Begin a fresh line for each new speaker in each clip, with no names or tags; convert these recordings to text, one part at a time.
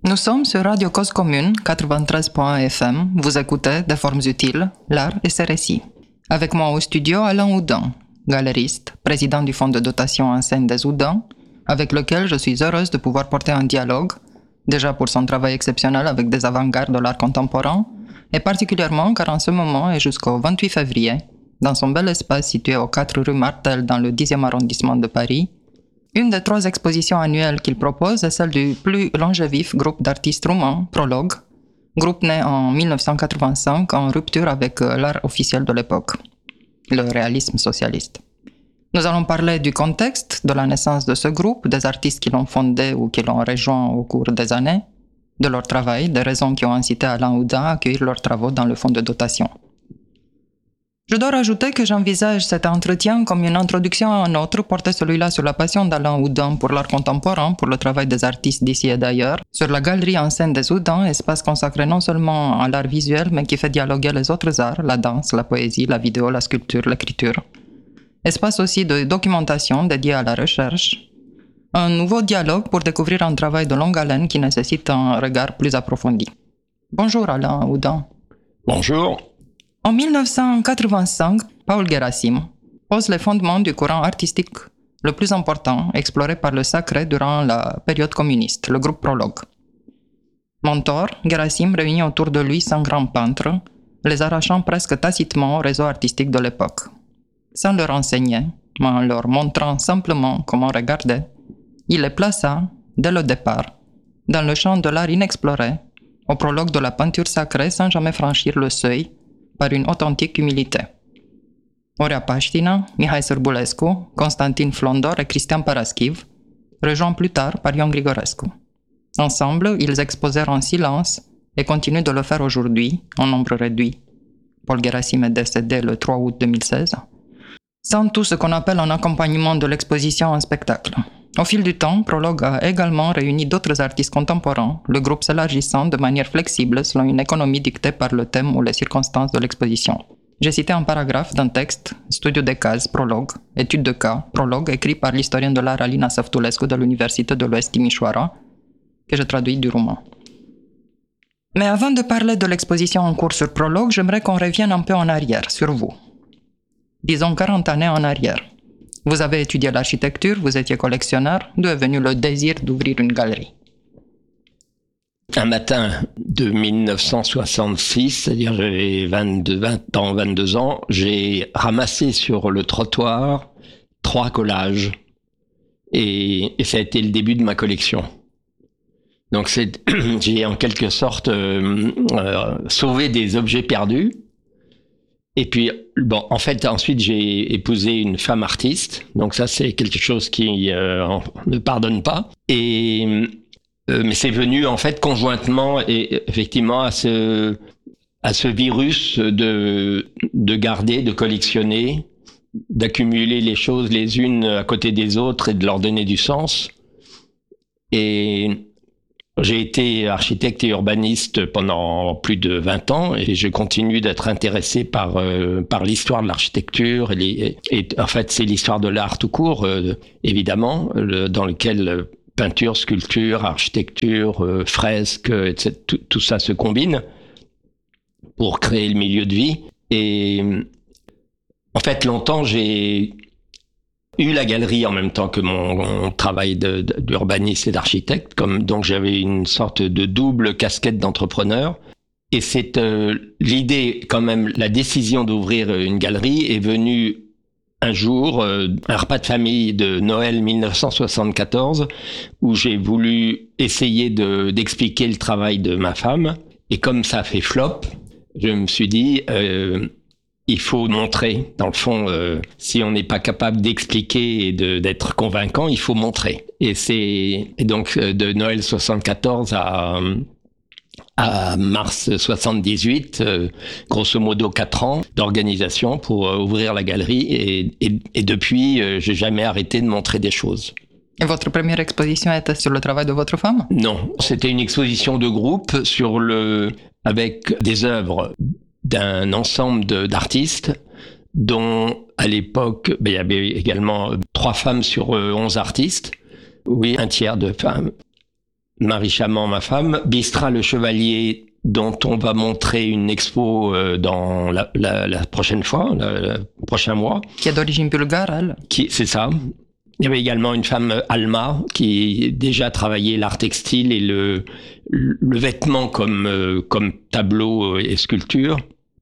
Nous sommes sur Radio Cause Commune, 93.1 FM. Vous écoutez Des formes utiles, l'art et ses récits. Avec moi au studio, Alain Oudin, galeriste, président du Fonds de dotation en scène des Oudins, avec lequel je suis heureuse de pouvoir porter un dialogue, déjà pour son travail exceptionnel avec des avant-gardes de l'art contemporain, et particulièrement car en ce moment et jusqu'au 28 février, dans son bel espace situé aux 4 rue Martel dans le 10e arrondissement de Paris, une des 3 expositions annuelles qu'il propose est celle du plus longévif groupe d'artistes roumains, Prologue, groupe né en 1985 en rupture avec l'art officiel de l'époque, le réalisme socialiste. Nous allons parler du contexte, de la naissance de ce groupe, des artistes qui l'ont fondé ou qui l'ont rejoint au cours des années, de leur travail, des raisons qui ont incité Alain Oudin à accueillir leurs travaux dans le fonds de dotation. Je dois rajouter que j'envisage cet entretien comme une introduction à un autre, porté celui-là sur la passion d'Alain Oudin pour l'art contemporain, pour le travail des artistes d'ici et d'ailleurs, sur la galerie en scène des Oudins, espace consacré non seulement à l'art visuel, mais qui fait dialoguer les autres arts, la danse, la poésie, la vidéo, la sculpture, l'écriture. Espace aussi de documentation dédié à la recherche. Un nouveau dialogue pour découvrir un travail de longue haleine qui nécessite un regard plus approfondi. Bonjour Alain Oudin.
Bonjour.
En 1985, Paul Gerasim pose les fondements du courant artistique le plus important exploré par le sacré durant la période communiste, le groupe Prologue. Mentor, Gerasim réunit autour de lui 100 grands peintres, les arrachant presque tacitement au réseau artistique de l'époque. Sans leur enseigner, mais en leur montrant simplement comment regarder, il les plaça, dès le départ, dans le champ de l'art inexploré, au prologue de la peinture sacrée sans jamais franchir le seuil, par une authentique humilité. Aurea Paștina, Mihai Sârbulescu, Constantin Flondor et Cristian Paraschiv, rejoints plus tard par Ion Grigorescu. Ensemble, ils exposèrent en silence et continuent de le faire aujourd'hui, en nombre réduit. Paul Gerasim est décédé le 3 août 2016. Sans tout ce qu'on appelle un accompagnement de l'exposition en spectacle. Au fil du temps, Prologue a également réuni d'autres artistes contemporains, le groupe s'élargissant de manière flexible selon une économie dictée par le thème ou les circonstances de l'exposition. J'ai cité un paragraphe d'un texte, Studiu de caz, Prologue, étude de cas, Prologue, écrit par l'historienne de l'art Alina Săftulescu de l'Université de l'Ouest Timișoara, que je traduis du roumain. Mais avant de parler de l'exposition en cours sur Prologue, j'aimerais qu'on revienne un peu en arrière, sur vous. Disons 40 années en arrière. Vous avez étudié l'architecture, vous étiez collectionneur, d'où est venu le désir d'ouvrir une galerie?
Un matin de 1966, c'est-à-dire j'avais 22 ans, j'ai ramassé sur le trottoir 3 collages et ça a été le début de ma collection. Donc j'ai en quelque sorte sauvé des objets perdus. Et puis, bon, en fait, ensuite, j'ai épousé une femme artiste. Donc ça, c'est quelque chose qui ne pardonne pas. Mais c'est venu, en fait, conjointement, et effectivement, à ce virus de garder, de collectionner, d'accumuler les choses les unes à côté des autres et de leur donner du sens. Et j'ai été architecte et urbaniste pendant plus de 20 ans et je continue d'être intéressé par l'histoire de l'architecture et en fait c'est l'histoire de l'art tout court évidemment dans lequel peinture, sculpture, architecture, fresque, etc. Tout ça se combine pour créer le milieu de vie. Et en fait longtemps j'ai eu la galerie en même temps que mon travail d'urbaniste et d'architecte, donc j'avais une sorte de double casquette d'entrepreneur. Et c'est l'idée, quand même, la décision d'ouvrir une galerie est venue un jour, un repas de famille de Noël 1974, où j'ai voulu essayer d'expliquer le travail de ma femme. Et comme ça a fait flop, je me suis dit... il faut montrer, dans le fond, si on n'est pas capable d'expliquer et d'être convaincant, il faut montrer. Et donc de Noël 74 à mars 78, grosso modo 4 ans d'organisation pour ouvrir la galerie. Et depuis, j'ai jamais arrêté de montrer des choses.
Et votre première exposition était sur le travail de votre femme?
Non, c'était une exposition de groupe avec des œuvres d'un ensemble d'artistes dont à l'époque il y avait également 3 femmes sur 11 artistes, oui, un tiers de femmes. Marie Chaman, ma femme, Bistra le Chevalier, dont on va montrer une expo dans la prochaine fois, le prochain mois.
Qui est d'origine bulgare, elle.
C'est ça. Il y avait également une femme, Alma, qui déjà travaillait l'art textile et le vêtement comme tableau et sculpture.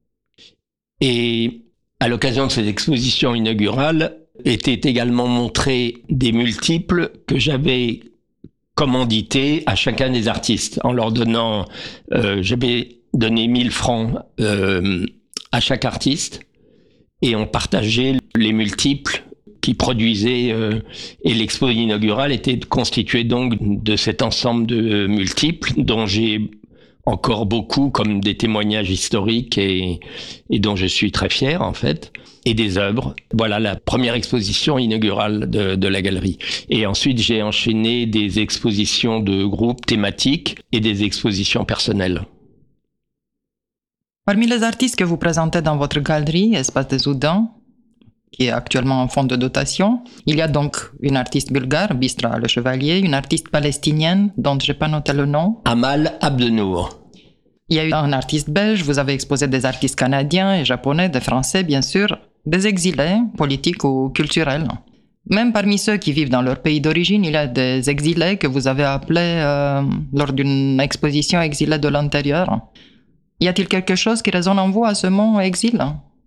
Et à l'occasion de cette exposition inaugurale, étaient également montrés des multiples que j'avais commandités à chacun des artistes, en leur donnant, j'avais donné 1000 francs à chaque artiste, et on partageait les multiples qui produisaient, et l'expo inaugurale était constituée donc de cet ensemble de multiples dont j'ai encore beaucoup comme des témoignages historiques et dont je suis très fier en fait, et des œuvres. Voilà la première exposition inaugurale de la galerie. Et ensuite j'ai enchaîné des expositions de groupes thématiques et des expositions personnelles.
Parmi les artistes que vous présentez dans votre galerie, Espace des Oudins, qui est actuellement en fonds de dotation, il y a donc une artiste bulgare, Bistra le Chevalier, une artiste palestinienne dont je n'ai pas noté le nom.
Amal Abdenour.
Il y a eu un artiste belge, vous avez exposé des artistes canadiens et japonais, des français bien sûr, des exilés, politiques ou culturels. Même parmi ceux qui vivent dans leur pays d'origine, il y a des exilés que vous avez appelés lors d'une exposition exilés de l'intérieur. Y a-t-il quelque chose qui résonne en vous à ce mot exil ?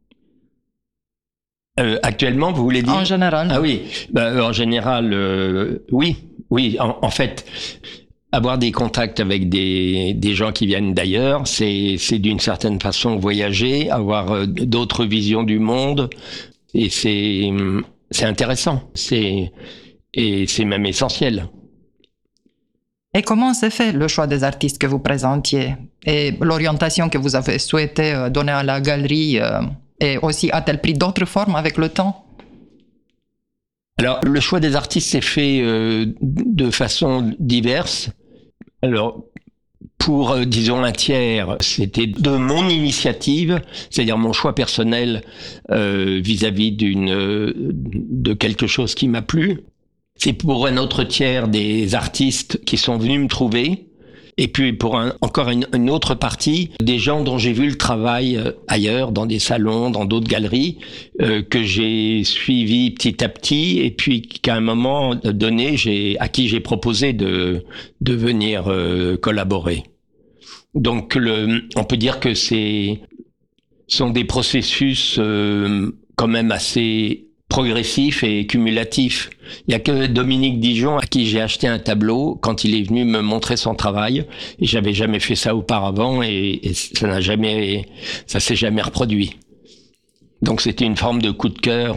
Actuellement, vous voulez dire ?
En général.
Ah oui, en général, oui. En fait, avoir des contacts avec des gens qui viennent d'ailleurs, c'est d'une certaine façon voyager, avoir d'autres visions du monde, et c'est intéressant. Et c'est même essentiel.
Et comment s'est fait le choix des artistes que vous présentiez et l'orientation que vous avez souhaité donner à la galerie et aussi a-t-elle pris d'autres formes avec le temps ?
Alors, le choix des artistes s'est fait de façon diverse. Alors, pour, disons, un tiers, c'était de mon initiative, c'est-à-dire mon choix personnel vis-à-vis de quelque chose qui m'a plu. C'est pour un autre tiers des artistes qui sont venus me trouver. Et puis pour encore une autre partie, des gens dont j'ai vu le travail ailleurs, dans des salons, dans d'autres galeries, que j'ai suivi petit à petit, et puis qu'à un moment donné, à qui j'ai proposé de venir collaborer. Donc on peut dire que sont des processus quand même assez progressif et cumulatif. Il y a que Dominique Dijon à qui j'ai acheté un tableau quand il est venu me montrer son travail, et j'avais jamais fait ça auparavant, et ça s'est jamais reproduit. Donc c'était une forme de coup de cœur.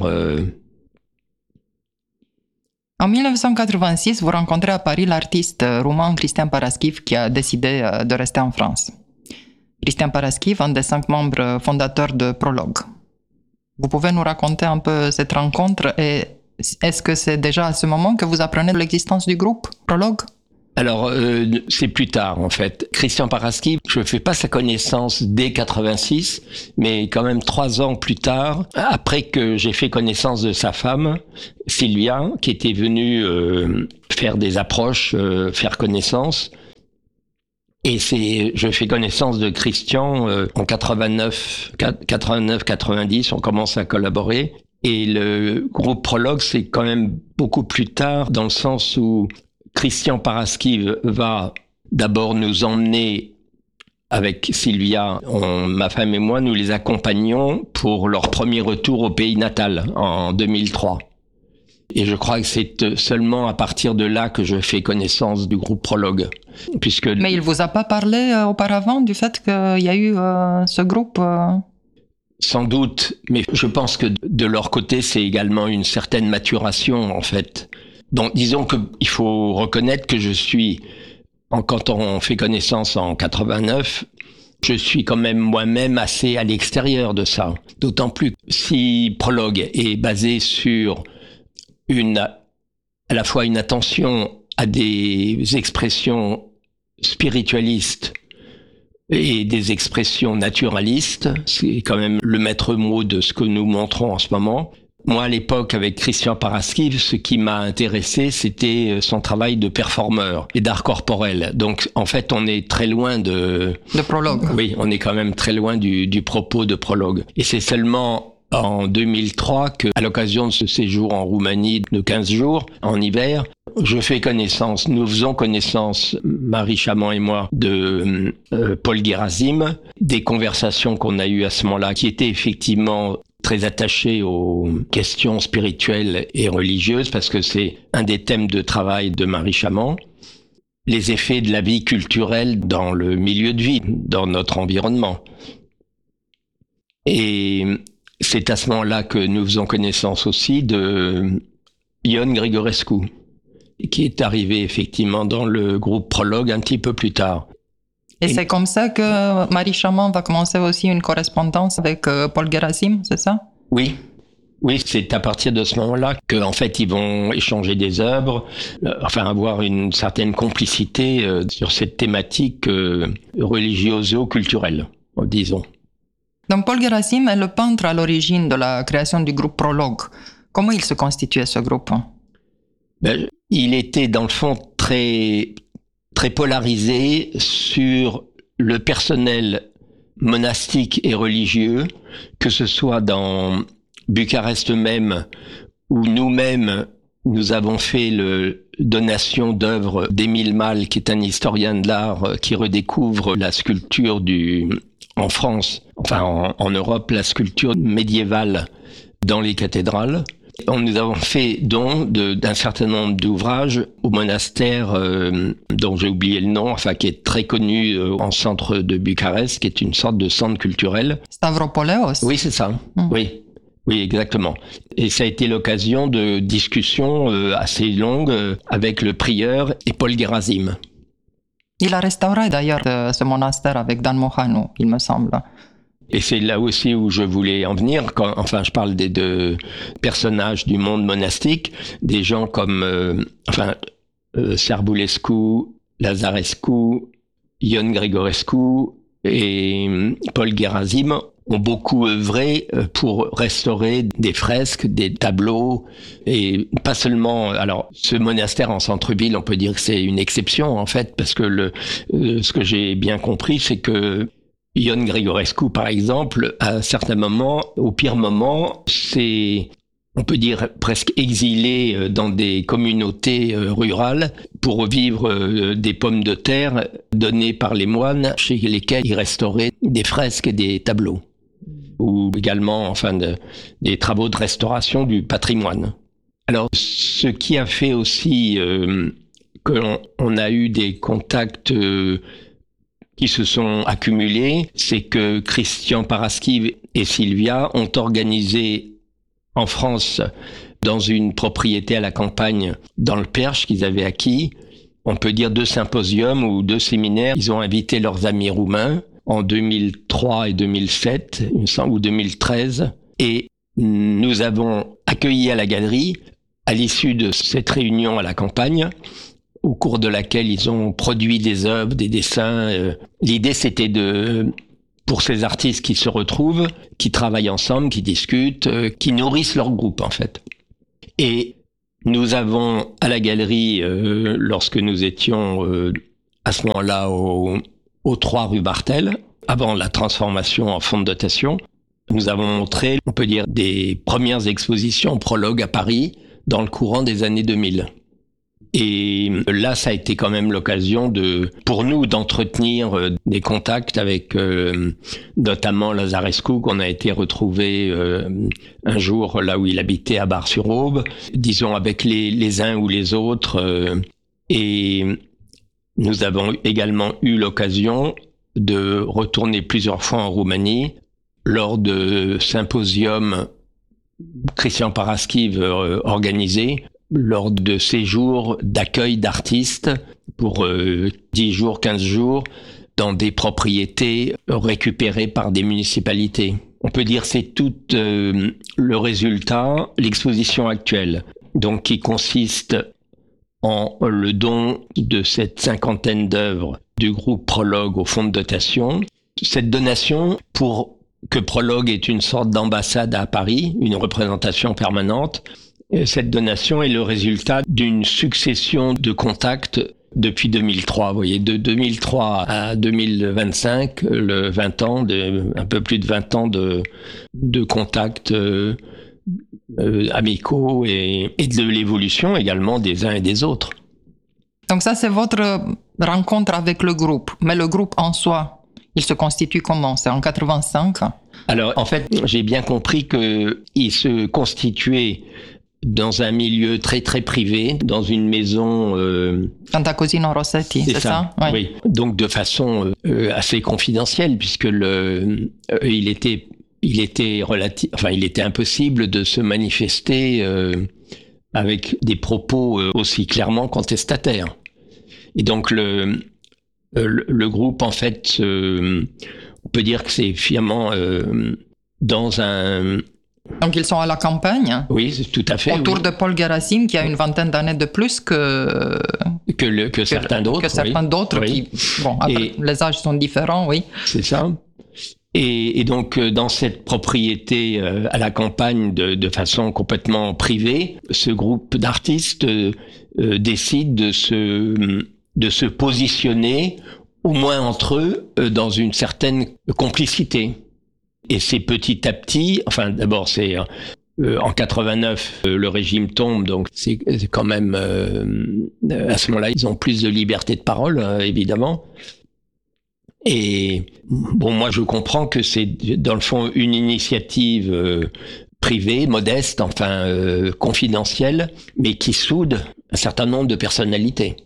En 1986, vous rencontrez à Paris l'artiste roumain Cristian Paraschiv qui a décidé de rester en France. Cristian Paraschiv, un des 5 membres fondateurs de Prologue. Vous pouvez nous raconter un peu cette rencontre, et est-ce que c'est déjà à ce moment que vous apprenez l'existence du groupe Prologue ?
Alors, c'est plus tard en fait. Cristian Paraschiv, je ne fais pas sa connaissance dès 86, mais quand même 3 ans plus tard, après que j'ai fait connaissance de sa femme, Sylvia, qui était venue faire des approches, faire connaissance. Et je fais connaissance de Cristian en 89-90, on commence à collaborer. Et le groupe Prologue, c'est quand même beaucoup plus tard, dans le sens où Cristian Paraschiv va d'abord nous emmener avec Sylvia, ma femme et moi, nous les accompagnons pour leur premier retour au pays natal en 2003. Et je crois que c'est seulement à partir de là que je fais connaissance du groupe Prologue. Mais
il ne vous a pas parlé auparavant du fait qu'il y a eu ce groupe
Sans doute, mais je pense que de leur côté, c'est également une certaine maturation en fait. Donc disons qu'il faut reconnaître que quand on fait connaissance en 89, je suis quand même moi-même assez à l'extérieur de ça. D'autant plus si Prologue est basé sur à la fois une attention à des expressions spiritualistes et des expressions naturalistes, c'est quand même le maître mot de ce que nous montrons en ce moment. Moi, à l'époque, avec Christian Paraskiv, ce qui m'a intéressé, c'était son travail de performeur et d'art corporel. Donc, en fait, on est très loin de
prologue.
Oui, on est quand même très loin du propos de prologue. Et c'est seulement en 2003 que, à l'occasion de ce séjour en Roumanie de 15 jours, en hiver, nous faisons connaissance, Marie Chamand et moi, de Paul Gerasim, des conversations qu'on a eues à ce moment-là, qui étaient effectivement très attachées aux questions spirituelles et religieuses, parce que c'est un des thèmes de travail de Marie Chamand. Les effets de la vie culturelle dans le milieu de vie, dans notre environnement. Et c'est à ce moment-là que nous faisons connaissance aussi de Ion Grigorescu, qui est arrivé effectivement dans le groupe Prologue un petit peu plus tard.
Et c'est comme ça que Marie Chamand va commencer aussi une correspondance avec Paul Gerasim, c'est ça?
Oui. Oui, c'est à partir de ce moment-là qu'en fait, ils vont échanger des œuvres, avoir une certaine complicité sur cette thématique religioso-culturelle, disons.
Donc Paul Gerasim est le peintre à l'origine de la création du groupe Prologue. Comment il se constituait ce groupe?
Il était dans le fond très, très polarisé sur le personnel monastique et religieux, que ce soit dans Bucarest même, où nous-mêmes, nous avons fait le donation d'œuvres d'Émile Malle, qui est un historien de l'art qui redécouvre la sculpture en France, en Europe, la sculpture médiévale dans les cathédrales. Nous avons fait don d'un certain nombre d'ouvrages au monastère dont j'ai oublié le nom, qui est très connu en centre de Bucarest, qui est une sorte de centre culturel.
Stavropoleos.
Oui, c'est ça. Oui, exactement. Et ça a été l'occasion de discussions assez longues avec le prieur et Paul Gerasim.
Il a restauré d'ailleurs ce monastère avec Dan Mohanu, il me semble.
Et c'est là aussi où je voulais en venir. Je parle des deux personnages du monde monastique, des gens comme Sârboulescu, Lazarescu, Ion Grigorescu et Paul Gerasim ont beaucoup œuvré pour restaurer des fresques, des tableaux, et pas seulement. Alors, ce monastère en centre-ville, on peut dire que c'est une exception en fait, parce que ce que j'ai bien compris, c'est que Ion Grigorescu, par exemple, à certains moments, au pire moment, c'est, on peut dire, presque exilé dans des communautés rurales pour vivre des pommes de terre données par les moines chez lesquels il restaurait des fresques et des tableaux. Ou également, des travaux de restauration du patrimoine. Alors, ce qui a fait aussi qu'on a eu des contacts qui se sont accumulés, c'est que Christian Paraskiv et Sylvia ont organisé en France, dans une propriété à la campagne, dans le Perche qu'ils avaient acquis, on peut dire 2 symposiums ou 2 séminaires. Ils ont invité leurs amis roumains en 2003 et 2007, il me semble, ou 2013. Et nous avons accueilli à la galerie, à l'issue de cette réunion à la campagne, au cours de laquelle ils ont produit des œuvres, des dessins. L'idée, c'était pour ces artistes qui se retrouvent, qui travaillent ensemble, qui discutent, qui nourrissent leur groupe, en fait. Et nous avons, à la galerie, lorsque nous étions à ce moment-là au 3 rue Bartel, avant la transformation en fonds de dotation, nous avons montré, on peut dire, des premières expositions Prologue à Paris dans le courant des années 2000. Et là, ça a été quand même l'occasion pour nous d'entretenir des contacts avec notamment Lazarescu, qu'on a été retrouvé un jour là où il habitait à Bar-sur-Aube, disons avec les uns ou les autres. Et nous avons également eu l'occasion de retourner plusieurs fois en Roumanie lors de symposiums Christian Paraskiv organisés, lors de séjours d'accueil d'artistes pour 10 jours, 15 jours, dans des propriétés récupérées par des municipalités. On peut dire que c'est tout le résultat, l'exposition actuelle, donc qui consiste en le don de cette 50aine d'œuvres du groupe Prologue au fonds de dotation. Cette donation, pour que Prologue est une sorte d'ambassade à Paris, une représentation permanente. Cette donation est le résultat d'une succession de contacts depuis 2003. Vous voyez, de 2003 à 2025, un peu plus de 20 ans de contacts amicaux et de l'évolution également des uns et des autres.
Donc ça, c'est votre rencontre avec le groupe. Mais le groupe en soi, il se constitue comment? C'est en 85?
Alors, en fait, j'ai bien compris qu'il se constituait dans un milieu très très privé, dans une maison...
Cantacuzino Rossetti, c'est ça?
Oui. Donc de façon assez confidentielle, puisque il était impossible de se manifester avec des propos aussi clairement contestataires. Et donc le groupe, en fait, on peut dire que c'est finalement dans un...
Donc ils sont à la campagne.
Oui, tout à fait.
Autour de Paul Gerasim, qui a une vingtaine d'années de plus que
certains d'autres.
Que certains d'autres qui, bon, après, les âges sont différents, oui.
C'est ça. Et donc dans cette propriété à la campagne de façon complètement privée, ce groupe d'artistes décide de se positionner, au moins entre eux, dans une certaine complicité. Et c'est petit à petit, enfin d'abord c'est en 89 le régime tombe, donc c'est quand même à ce moment-là ils ont plus de liberté de parole évidemment. Et bon, moi je comprends que c'est dans le fond une initiative privée, modeste, enfin confidentielle, mais qui soude un certain nombre de personnalités.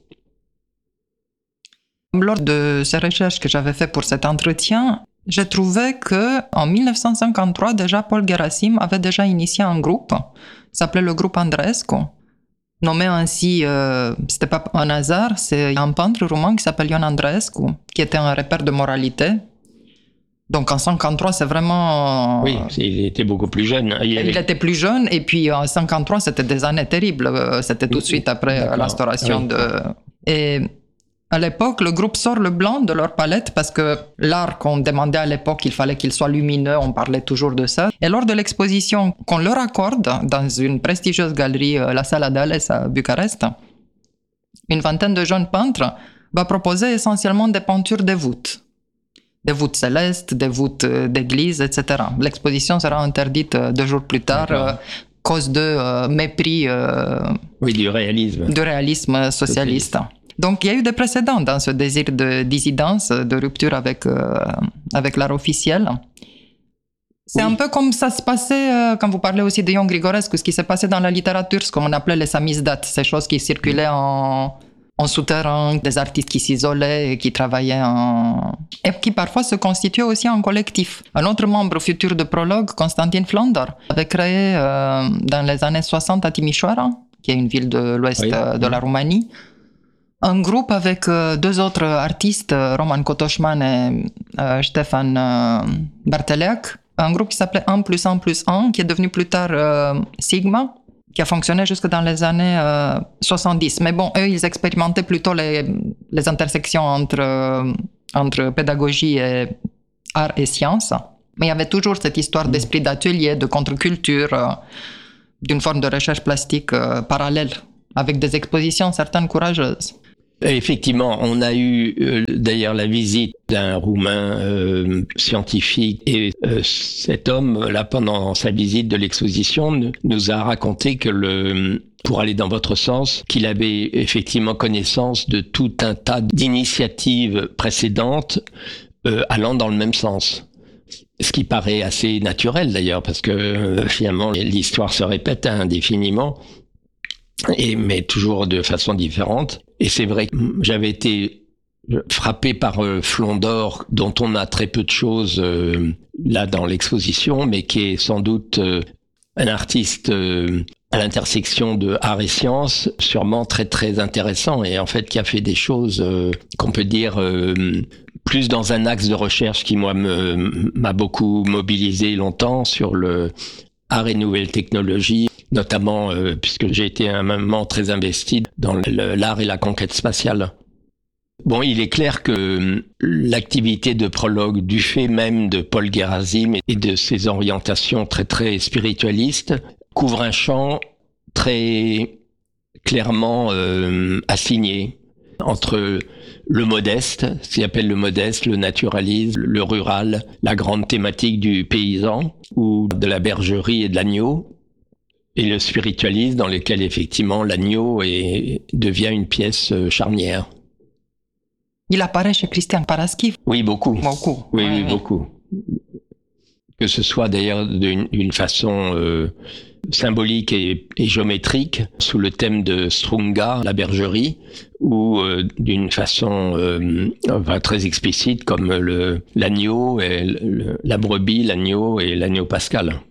Lors de ces recherches que j'avais faites pour cet entretien, j'ai trouvé que en 1953 déjà Paul Gerasim avait déjà initié un groupe, s'appelait le groupe Andreescu, nommé ainsi, c'était pas un hasard, c'est un peintre roumain qui s'appelle Ion Andreescu, qui était un repère de moralité. Donc en 53, c'est vraiment...
Oui, il était beaucoup plus jeune.
Il était plus jeune, et puis en 53, c'était des années terribles. C'était tout de suite après l'instauration de... Et à l'époque, le groupe sort le blanc de leur palette parce que l'art qu'on demandait à l'époque, il fallait qu'il soit lumineux, on parlait toujours de ça. Et lors de l'exposition qu'on leur accorde dans une prestigieuse galerie, la Sala d'Ales à Bucarest, une vingtaine de jeunes peintres va proposer essentiellement des peintures de voûtes. Des voûtes célestes, des voûtes d'église, etc. L'exposition sera interdite 2 jours plus tard, cause de mépris
du réalisme.
Du réalisme socialiste. Donc, il y a eu des précédents dans ce désir de dissidence, de rupture avec l'art officiel. C'est un peu comme ça se passait, quand vous parlez aussi de Ion Grigorescu, ce qui s'est passé dans la littérature, ce qu'on appelait les samizdat, ces choses qui circulaient en souterrain, des artistes qui s'isolaient et qui travaillaient et qui parfois se constituaient aussi en collectif. Un autre membre futur de Prologue, Constantin Flandor, avait créé dans les années 60 à Timișoara, qui est une ville de l'ouest de la Roumanie, un groupe avec 2 autres artistes, Roman Kotoșman et Ștefan Barteleac, un groupe qui s'appelait 1+1+1, qui est devenu plus tard Sigma, qui a fonctionné jusque dans les années 70. Mais bon, eux, ils expérimentaient plutôt les intersections entre pédagogie et art et sciences. Mais il y avait toujours cette histoire d'esprit d'atelier, de contre-culture, d'une forme de recherche plastique parallèle, avec des expositions certaines courageuses.
Effectivement, on a eu d'ailleurs la visite d'un Roumain scientifique et cet homme, là, pendant sa visite de l'exposition, nous a raconté que pour aller dans votre sens, qu'il avait effectivement connaissance de tout un tas d'initiatives précédentes allant dans le même sens. Ce qui paraît assez naturel d'ailleurs, parce que finalement l'histoire se répète indéfiniment. Mais toujours de façon différente. Et c'est vrai que j'avais été frappé par Flandor, dont on a très peu de choses là dans l'exposition, mais qui est sans doute un artiste à l'intersection de art et science, sûrement très très intéressant, et en fait qui a fait des choses qu'on peut dire plus dans un axe de recherche qui moi m'a beaucoup mobilisé longtemps sur le art et nouvelles technologies, notamment puisque j'ai été un moment très investi dans l'art et la conquête spatiale. Bon, il est clair que l'activité de prologue, du fait même de Paul Gerasim et de ses orientations très très spiritualistes, couvre un champ très clairement assigné entre le modeste, ce qu'il appelle le modeste, le naturalisme, le rural, la grande thématique du paysan ou de la bergerie et de l'agneau, et le spiritualisme dans lequel effectivement l'agneau devient une pièce charnière.
Il apparaît chez Cristian Paraschiv.
Oui, beaucoup.
Beaucoup.
Oui, beaucoup. Que ce soit d'ailleurs d'une façon symbolique et géométrique, sous le thème de Strunga, la bergerie, ou d'une façon très explicite comme l'agneau, la brebis, l'agneau et l'agneau pascal.